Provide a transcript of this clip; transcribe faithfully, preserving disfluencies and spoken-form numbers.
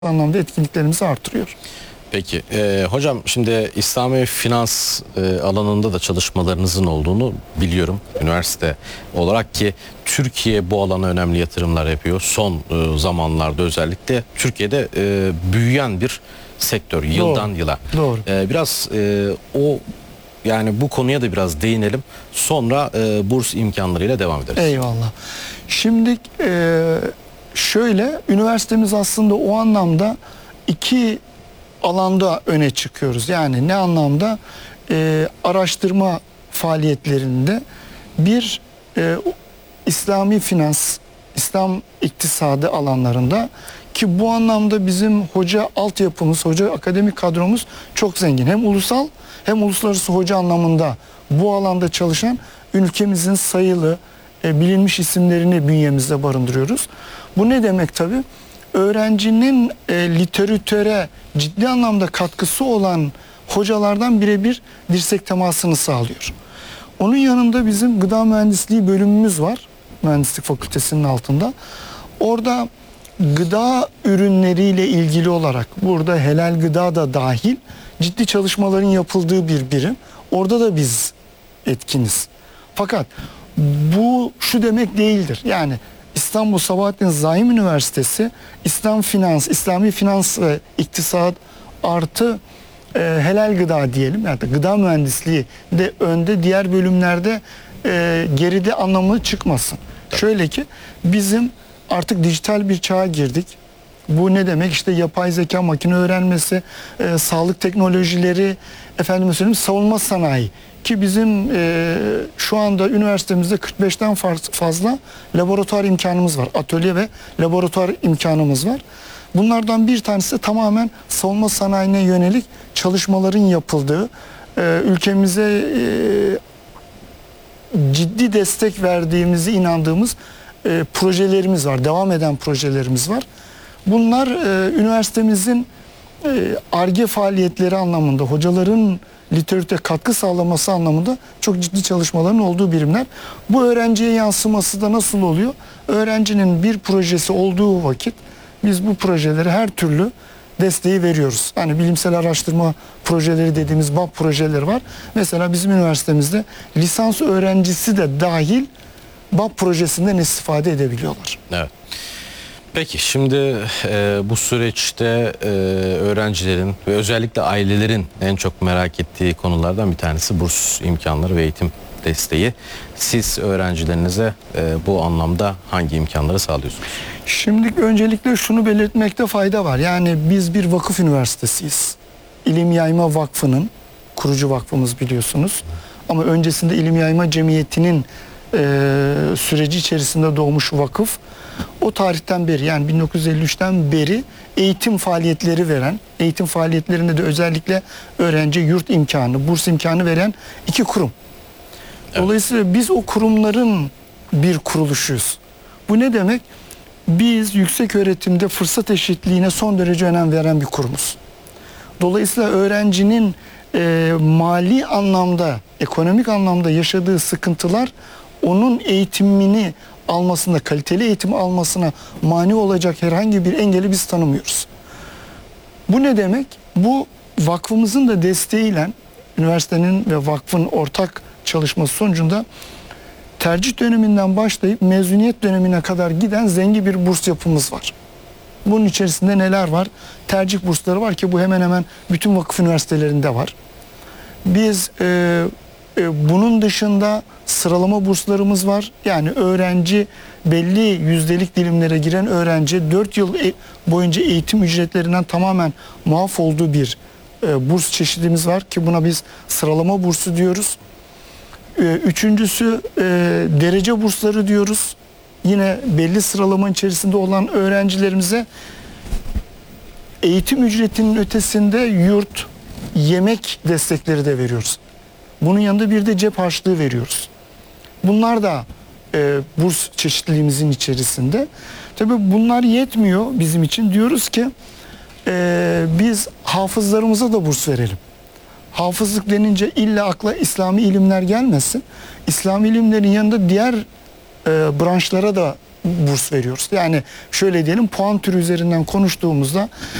anlamda etkinliklerimizi artırıyor. Peki e, hocam, şimdi İslami finans e, alanında da çalışmalarınızın olduğunu biliyorum üniversite olarak, ki Türkiye bu alana önemli yatırımlar yapıyor. Son e, zamanlarda özellikle Türkiye'de e, büyüyen bir sektör yıldan Doğru. yıla. Doğru. E, biraz e, o yani bu konuya da biraz değinelim. Sonra e, burs imkanlarıyla devam ederiz. Eyvallah. Şimdi e, şöyle, üniversitemiz aslında o anlamda iki alanda öne çıkıyoruz. Yani ne anlamda? E, araştırma faaliyetlerinde bir e, İslami finans, İslam iktisadı alanlarında, ki bu anlamda bizim hoca altyapımız, hoca akademik kadromuz çok zengin. Hem ulusal hem uluslararası hoca anlamında bu alanda çalışan ülkemizin sayılı e, bilinmiş isimlerini bünyemizde barındırıyoruz. Bu ne demek tabii? Öğrencinin e, literatüre ciddi anlamda katkısı olan hocalardan birebir dirsek temasını sağlıyor. Onun yanında bizim gıda mühendisliği bölümümüz var. Mühendislik Fakültesinin altında. Orada gıda ürünleriyle ilgili olarak, burada helal gıda da dahil, ciddi çalışmaların yapıldığı bir birim. Orada da biz etkiniz. Fakat bu şu demek değildir. Yani İstanbul Sabahattin Zaim Üniversitesi İslam Finans, İslami Finans ve İktisat artı e, helal gıda diyelim. Yani gıda mühendisliği de önde, diğer bölümlerde e, geride anlamı çıkmasın. Şöyle ki bizim artık dijital bir çağa girdik. Bu ne demek? İşte yapay zeka, makine öğrenmesi, e, sağlık teknolojileri, efendime söyleyeyim savunma sanayi. Ki bizim e, şu anda üniversitemizde kırk beşten fazla laboratuvar imkanımız var. Atölye ve laboratuvar imkanımız var. Bunlardan bir tanesi de tamamen savunma sanayine yönelik çalışmaların yapıldığı, e, ülkemize e, ciddi destek verdiğimizi inandığımız e, projelerimiz var. Devam eden projelerimiz var. Bunlar e, üniversitemizin Ar-Ge faaliyetleri anlamında, hocaların literatüre katkı sağlaması anlamında çok ciddi çalışmaların olduğu birimler. Bu öğrenciye yansıması da nasıl oluyor? Öğrencinin bir projesi olduğu vakit biz bu projelere her türlü desteği veriyoruz. Hani bilimsel araştırma projeleri dediğimiz B A P projeleri var. Mesela bizim üniversitemizde lisans öğrencisi de dahil B A P projesinden istifade edebiliyorlar. Evet. Peki şimdi e, bu süreçte e, öğrencilerin ve özellikle ailelerin en çok merak ettiği konulardan bir tanesi burs imkanları ve eğitim desteği. Siz öğrencilerinize e, bu anlamda hangi imkanları sağlıyorsunuz? Şimdi öncelikle şunu belirtmekte fayda var. Yani biz bir vakıf üniversitesiyiz. İlim Yayma Vakfı'nın kurucu vakfımız, biliyorsunuz. Ama öncesinde İlim Yayma Cemiyeti'nin e, süreci içerisinde doğmuş vakıf. O tarihten beri, yani bin dokuz yüz elli üçten beri eğitim faaliyetleri veren, eğitim faaliyetlerinde de özellikle öğrenci yurt imkanı, burs imkanı veren iki kurum. Evet. Dolayısıyla biz o kurumların bir kuruluşuyuz. Bu ne demek? Biz yüksek öğretimde fırsat eşitliğine son derece önem veren bir kurumuz. Dolayısıyla öğrencinin e, mali anlamda, ekonomik anlamda yaşadığı sıkıntılar onun eğitimini almasında, kaliteli eğitim almasına mani olacak herhangi bir engeli biz tanımıyoruz. Bu ne demek? Bu vakfımızın da desteğiyle, üniversitenin ve vakfın ortak çalışması sonucunda tercih döneminden başlayıp mezuniyet dönemine kadar giden zengin bir burs yapımız var. Bunun içerisinde neler var? Tercih bursları var ki bu hemen hemen bütün vakıf üniversitelerinde var. Biz e, e, bunun dışında sıralama burslarımız var. Yani öğrenci belli yüzdelik dilimlere giren öğrenci dört yıl boyunca eğitim ücretlerinden tamamen muaf olduğu bir e, burs çeşidimiz var ki buna biz sıralama bursu diyoruz. E, üçüncüsü e, derece bursları diyoruz. Yine belli sıralama içerisinde olan öğrencilerimize eğitim ücretinin ötesinde yurt, yemek destekleri de veriyoruz. Bunun yanında bir de cep harçlığı veriyoruz. Bunlar da e, burs çeşitliliğimizin içerisinde. Tabii bunlar yetmiyor bizim için. Diyoruz ki e, biz hafızlarımıza da burs verelim. Hafızlık denince illa akla İslami ilimler gelmesin. İslami ilimlerin yanında diğer e, branşlara da burs veriyoruz. Yani şöyle diyelim, puan türü üzerinden konuştuğumuzda